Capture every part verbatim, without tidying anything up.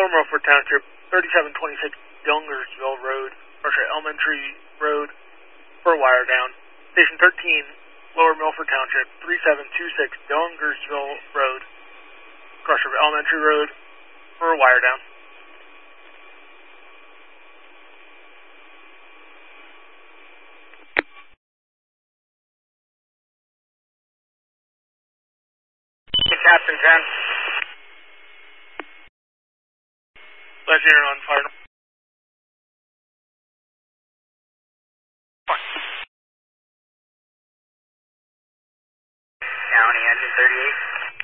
Lower Milford Township, thirty-seven twenty-six Youngersville Road, Crusher Elementary Road, for a wire down. Station thirteen, Lower Milford Township, thirty-seven twenty-six Youngersville Road, Crusher Elementary Road, for a wire down. Captain ten. Legendary on fire. County engine thirty-eight.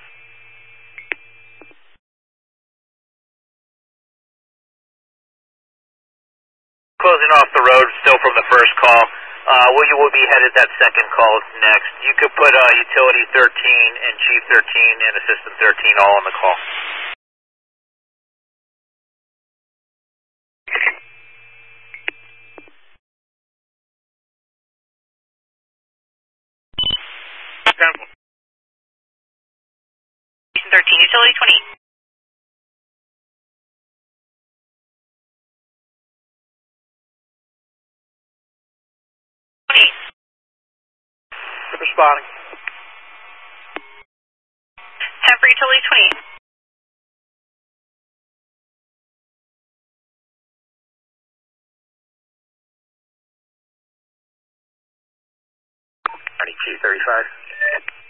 Closing off the road, still from the first call. Uh, well, you will be headed that second call next. You could put uh, Utility thirteen and Chief thirteen and Assistant thirteen all on the call. Station thirteen, Utility twenty. twenty. Responding. ten for Utility twenty. twenty-two thirty-five.